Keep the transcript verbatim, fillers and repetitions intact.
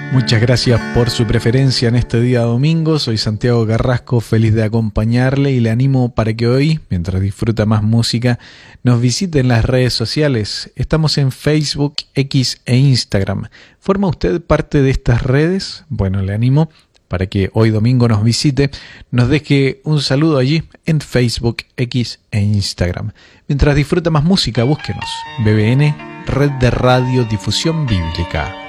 Muchas gracias por su preferencia en este día domingo. Soy Santiago Carrasco, feliz de acompañarle y le animo para que hoy, mientras disfruta más música, nos visite en las redes sociales. Estamos en Facebook, X e Instagram. ¿Forma usted parte de estas redes? Bueno, le animo para que hoy domingo nos visite, nos deje un saludo allí en Facebook, X e Instagram. Mientras disfruta más música, búsquenos. B B N, Red de Radio Difusión Bíblica.